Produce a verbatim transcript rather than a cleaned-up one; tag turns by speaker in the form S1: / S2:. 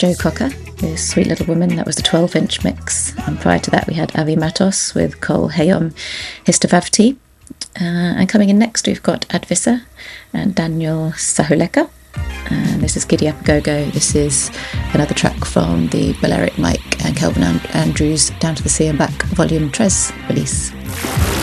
S1: Joe Cocker with Sweet Little Woman. That was the twelve inch mix. And prior to that, we had Avi Matos with Kol Hayom Histavavti. Uh, and coming in next, we've got Advisa and Daniel Sahuleka. And this is Giddy Up a Go-Go. This is another track from the Balearic Mike and Kelvin And- Andrews Down to the Sea and Back Volume Tres release.